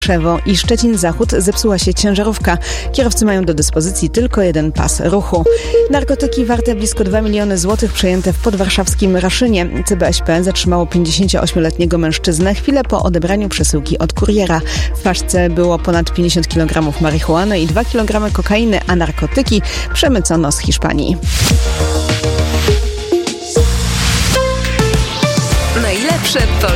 Szewo i Szczecin-Zachód zepsuła się ciężarówka. Kierowcy mają do dyspozycji tylko jeden pas ruchu. Narkotyki warte blisko 2 miliony złotych przejęte w podwarszawskim Raszynie. CBŚP zatrzymało 58-letniego mężczyznę chwilę po odebraniu przesyłki od kuriera. W paczce było ponad 50 kg marihuany i 2 kg kokainy, a narkotyki przemycono z Hiszpanii. Najlepsze